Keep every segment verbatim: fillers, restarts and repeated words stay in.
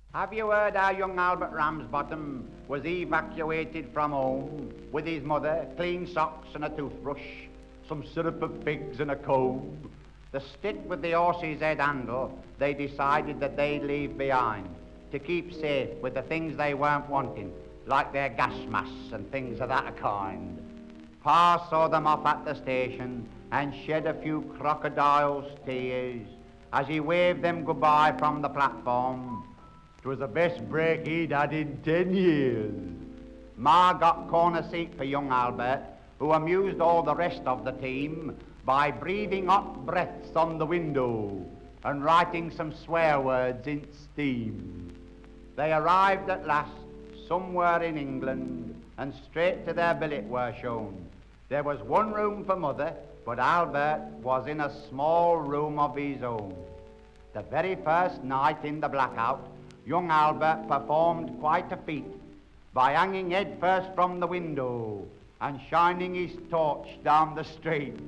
Have you heard how young Albert Ramsbottom was evacuated from home with his mother, clean socks and a toothbrush, some syrup of figs and a comb? The stick with the horse's head handle they decided that they'd leave behind to keep safe with the things they weren't wanting, like their gas masks and things of that kind. Pa saw them off at the station and shed a few crocodile's tears as he waved them goodbye from the platform. 'Twas the best break he'd had in ten years. Ma got corner seat for young Albert, who amused all the rest of the team by breathing hot breaths on the window and writing some swear words in steam. They arrived at last somewhere in England, and straight to their billet were shown. There was one room for mother, but Albert was in a small room of his own. The very first night in the blackout, young Albert performed quite a feat by hanging head first from the window and shining his torch down the street.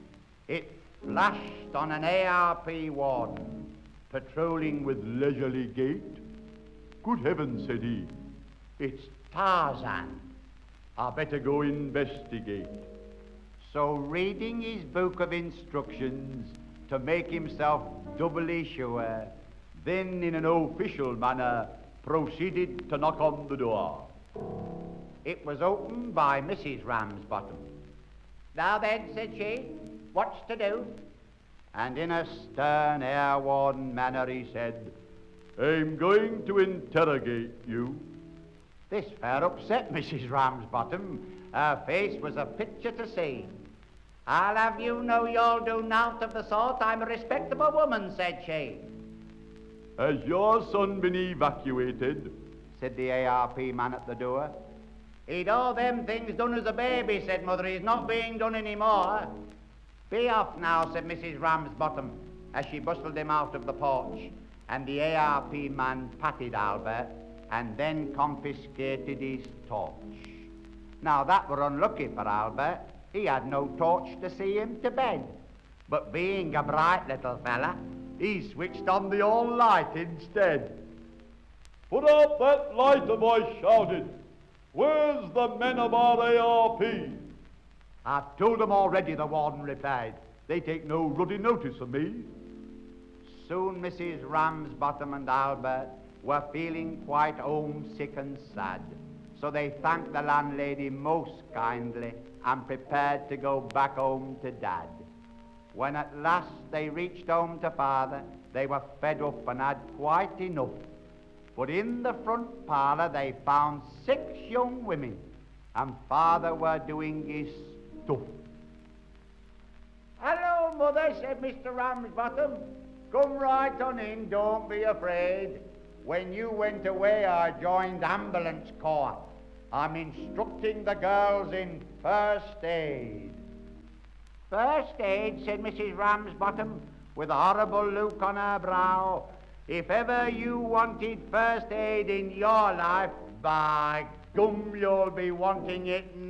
It flashed on an A R P warden, patrolling with leisurely gait. "Good heavens," said he, "it's Tarzan. I better go investigate." So, reading his book of instructions to make himself doubly sure, then in an official manner proceeded to knock on the door. It was opened by Missus Ramsbottom. "Now then," said she, "what's to do?" And in a stern air warden manner he said, "I'm going to interrogate you." This fair upset Missus Ramsbottom. Her face was a picture to see. "I'll have you know you'll do naught of the sort. I'm a respectable woman," said she. "Has your son been evacuated?" said the A R P man at the door. "He'd all them things done as a baby," said mother. "He's not being done any more." "Be off now," said Missus Ramsbottom, as she bustled him out of the porch, and the A R P man patted Albert and then confiscated his torch. Now that were unlucky for Albert. He had no torch to see him to bed, but being a bright little fella, he switched on the hall light instead. "Put out that light," a voice shouted. "Where's the men of our A R P?" "I've told them already," the warden replied. "They take no ruddy notice of me." Soon Missus Ramsbottom and Albert were feeling quite homesick and sad, so they thanked the landlady most kindly and prepared to go back home to Dad. When at last they reached home to Father, they were fed up and had quite enough. But in the front parlour they found six young women, and Father were doing his stuff. "Hello, Mother," said Mister Ramsbottom. "Come right on in, don't be afraid. When you went away, I joined ambulance corps. I'm instructing the girls in first aid." "First aid," said Missus Ramsbottom, with a horrible look on her brow. "If ever you wanted first aid in your life, by gum, you'll be wanting it